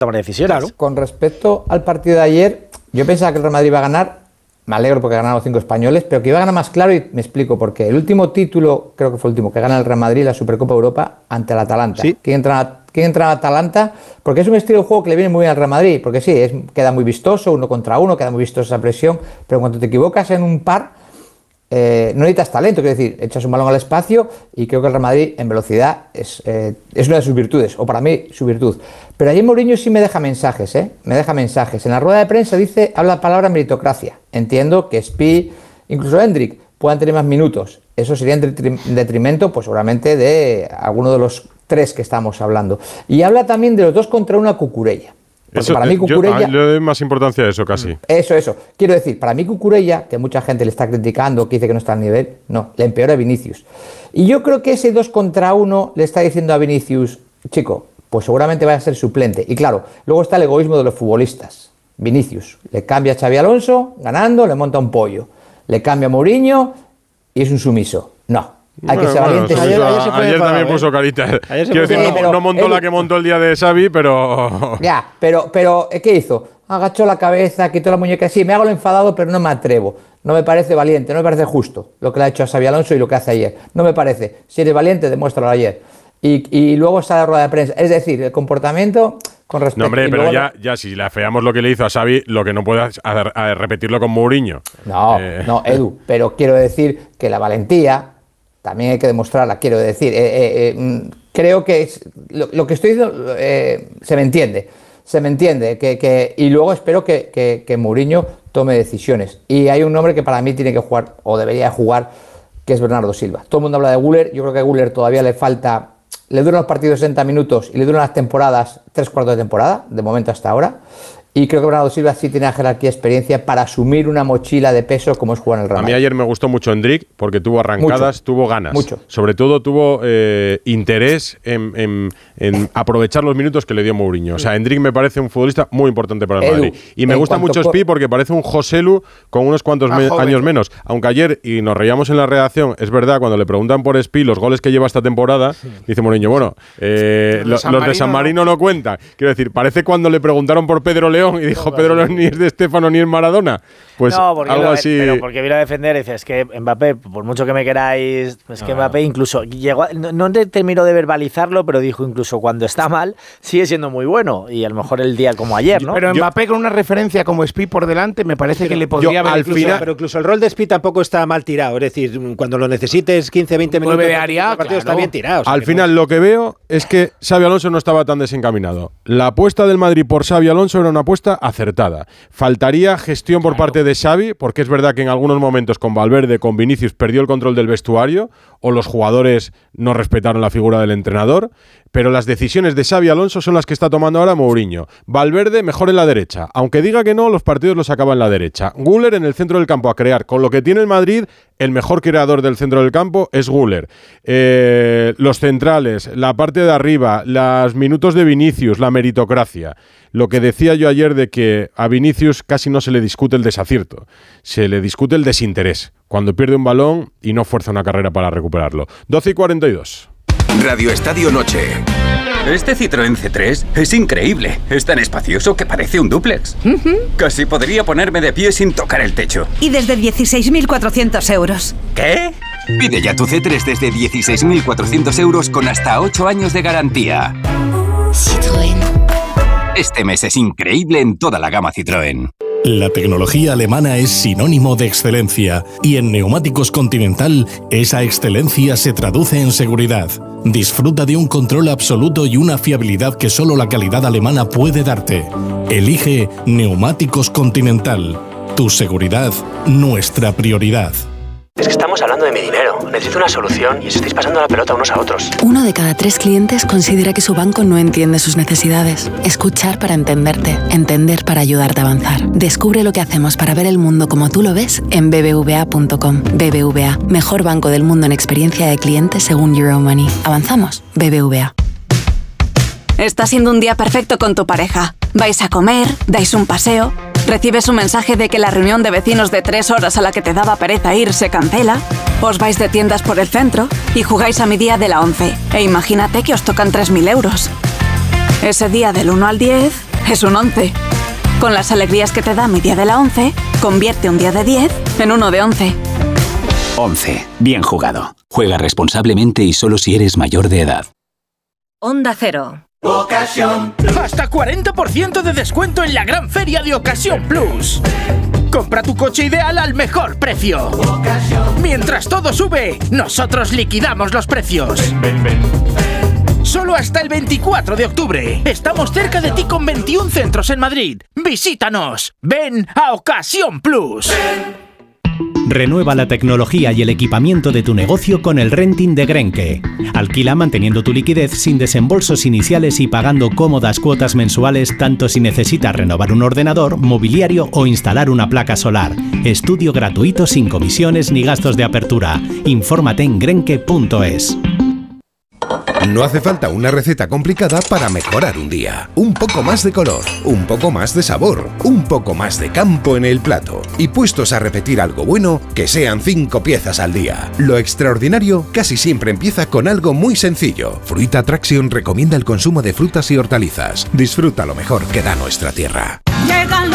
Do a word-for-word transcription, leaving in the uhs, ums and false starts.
tomar decisiones. Claro. Con respecto al partido de ayer, yo pensaba que el Real Madrid iba a ganar. Me alegro porque ganaron los cinco españoles, pero que iba a ganar más claro y me explico por qué. El último título, creo que fue el último, que gana el Real Madrid, la Supercopa de Europa, ante el Atalanta. ¿Sí? ¿Quién entra, quién entra al Atalanta? Porque es un estilo de juego que le viene muy bien al Real Madrid, porque sí, es, queda muy vistoso, uno contra uno, queda muy vistosa esa presión, pero cuando te equivocas en un par, eh, no necesitas talento, quiero decir, echas un balón al espacio y creo que el Real Madrid en velocidad es, eh, es una de sus virtudes, o para mí su virtud. Pero ayer Mourinho sí me deja mensajes, ¿eh? Me deja mensajes. En la rueda de prensa dice, habla la palabra meritocracia. Entiendo que Spi, incluso Hendrik, puedan tener más minutos. Eso sería en detrimento, pues seguramente, de alguno de los tres que estamos hablando. Y habla también de los dos contra una Cucurella. Porque eso, para mí Cucurella... Yo, le doy más importancia a eso casi. Eso, eso. Quiero decir, para mí Cucurella, que mucha gente le está criticando, que dice que no está al nivel, no, le empeora a Vinicius. Y yo creo que ese dos contra uno le está diciendo a Vinicius, chico, pues seguramente va a ser suplente. Y claro, luego está el egoísmo de los futbolistas. Vinicius, le cambia a Xabi Alonso, ganando, le monta un pollo. Le cambia a Mourinho y es un sumiso. No. Hay bueno, que ser bueno, valiente. Ayer, ayer, ayer, ayer también puso ¿eh? carita. Quiero decir, no, pero, no montó Edu, la que montó el día de Xavi, pero... Ya, pero, pero ¿qué hizo? Agachó la cabeza, quitó la muñeca. Sí, me hago lo enfadado, pero no me atrevo. No me parece valiente, no me parece justo lo que le ha hecho a Xabi Alonso y lo que hace ayer. No me parece. Si eres valiente, demuéstralo ayer. Y, y luego sale la rueda de prensa. Es decir, el comportamiento con respecto... No, hombre, pero luego... ya, ya si le afeamos lo que le hizo a Xavi, lo que no puede hacer es repetirlo con Mourinho. No, eh... no, Edu, pero quiero decir que la valentía también hay que demostrarla, quiero decir. Eh, eh, eh, creo que es, lo, lo que estoy diciendo eh, se me entiende. Se me entiende. Que, que, y luego espero que, que, que Mourinho tome decisiones. Y hay un nombre que para mí tiene que jugar, o debería jugar, que es Bernardo Silva. Todo el mundo habla de Güler. Yo creo que a Güler todavía le falta... Le duran los partidos sesenta minutos y le duran las temporadas tres cuartos de temporada, de momento hasta ahora. Y creo que Bernardo Silva sí tiene la jerarquía y experiencia para asumir una mochila de peso como es jugar en el Real Madrid. A mí ayer me gustó mucho Hendrik porque tuvo arrancadas, mucho, tuvo ganas. Mucho. Sobre todo tuvo eh, interés en, en, en aprovechar los minutos que le dio Mourinho. O sea, Hendrik me parece un futbolista muy importante para el Edu, Madrid. Y me gusta mucho Spi porque parece un Joselu con unos cuantos me- años menos. Aunque ayer, y nos reíamos en la redacción, es verdad, cuando le preguntan por Spi los goles que lleva esta temporada, sí. dice Mourinho, bueno, eh, los, de los de San Marino no cuentan. Quiero decir, parece cuando le preguntaron por Pedro León y dijo Pedro León ni es de Estefano ni es Maradona. Pues no, porque algo lo, así. Pero porque vino a defender y dice, es que Mbappé, por mucho que me queráis, es que no, Mbappé incluso llegó, a, no, no terminó de verbalizarlo, pero dijo incluso cuando está mal, sigue siendo muy bueno. Y a lo mejor el día como ayer, ¿no? Pero yo, Mbappé con una referencia como Spi por delante, me parece que le podría haber al incluso, final, pero incluso el rol de Spi tampoco está mal tirado. Es decir, cuando lo necesites quince, veinte minutos, de área, el partido claro. está bien tirado. O sea, al que final no... lo que veo es que Xabi Alonso no estaba tan desencaminado. La apuesta del Madrid por Xabi Alonso era una apuesta acertada. Faltaría gestión por claro. parte de Xavi, porque es verdad que en algunos momentos con Valverde, con Vinicius, perdió el control del vestuario o los jugadores no respetaron la figura del entrenador, pero las decisiones de Xabi Alonso son las que está tomando ahora Mourinho. Valverde mejor en la derecha, aunque diga que no, los partidos los acaba en la derecha. Güler en el centro del campo a crear, con lo que tiene el Madrid, el mejor creador del centro del campo es Güler. Eh, los centrales, la parte de arriba, los minutos de Vinicius, la meritocracia. Lo que decía yo ayer de que a Vinicius casi no se le discute el desacierto, se le discute el desinterés, cuando pierde un balón y no fuerza una carrera para recuperarlo. doce y cuarenta y dos. Radio Estadio Noche. Este Citroën C tres es increíble. Es tan espacioso que parece un dúplex. Uh-huh. Casi podría ponerme de pie sin tocar el techo. Y desde dieciséis mil cuatrocientos euros. ¿Qué? Pide ya tu C tres desde dieciséis mil cuatrocientos euros con hasta ocho años de garantía. Citroën. Este mes es increíble en toda la gama Citroën. La tecnología alemana es sinónimo de excelencia y en Neumáticos Continental esa excelencia se traduce en seguridad. Disfruta de un control absoluto y una fiabilidad que solo la calidad alemana puede darte. Elige Neumáticos Continental. Tu seguridad, nuestra prioridad. Es que estamos hablando de mi dinero. Necesito una solución y os estáis pasando la pelota unos a otros. Uno de cada tres clientes considera que su banco no entiende sus necesidades. Escuchar para entenderte. Entender para ayudarte a avanzar. Descubre lo que hacemos para ver el mundo como tú lo ves en b b v a punto com. B B V A, mejor banco del mundo en experiencia de cliente según Euromoney. Avanzamos. B B V A. Está siendo un día perfecto con tu pareja. Vais a comer, dais un paseo, recibes un mensaje de que la reunión de vecinos de tres horas a la que te daba pereza ir se cancela, os vais de tiendas por el centro y jugáis a mi día de la once. E imagínate que os tocan tres mil euros. Ese día del uno al diez, es un once. Con las alegrías que te da mi día de la once, convierte un día de diez en uno de once. once. Bien jugado. Juega responsablemente y solo si eres mayor de edad. Onda Cero. Ocasión. Hasta cuarenta por ciento de descuento en la gran feria de Ocasión Plus. Compra tu coche ideal al mejor precio. Ocasión. Mientras todo sube, nosotros liquidamos los precios. Ven, ven, ven. Solo hasta el veinticuatro de octubre. Estamos cerca de ti con veintiún centros en Madrid. Visítanos. Ven a Ocasión Plus. Ven. Renueva la tecnología y el equipamiento de tu negocio con el renting de Grenke. Alquila manteniendo tu liquidez sin desembolsos iniciales y pagando cómodas cuotas mensuales tanto si necesitas renovar un ordenador, mobiliario o instalar una placa solar. Estudio gratuito sin comisiones ni gastos de apertura. Infórmate en grenke punto es. No hace falta una receta complicada para mejorar un día. Un poco más de color, un poco más de sabor, un poco más de campo en el plato. Y puestos a repetir algo bueno, que sean cinco piezas al día. Lo extraordinario casi siempre empieza con algo muy sencillo. Fruit Attraction recomienda el consumo de frutas y hortalizas. Disfruta lo mejor que da nuestra tierra. Llega